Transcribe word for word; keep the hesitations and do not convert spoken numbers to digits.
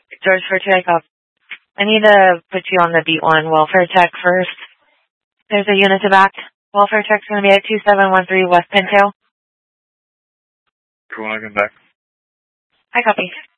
George for takeoff. I need to put you on the beat one welfare check first. There's a unit to back. Welfare check's going to be at two seven one three West Pintail. Cool, I can back. I copy.